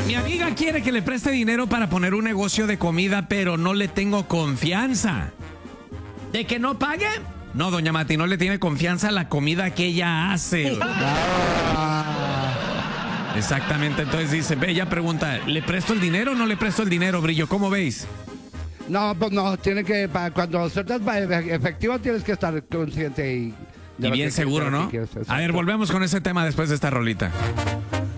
Mi amiga quiere que le preste dinero para poner un negocio de comida, pero no le tengo confianza. ¿De que no pague? No, doña Mati, no le tiene confianza a la comida que ella hace. Exactamente, entonces dice, ella pregunta, ¿le presto el dinero o no le presto el dinero, Brillo? ¿Cómo veis? No, pues no, tiene que, cuando sueltas efectivo tienes que estar consciente y bien seguro, ¿no? A ver, volvemos con ese tema después de esta rolita.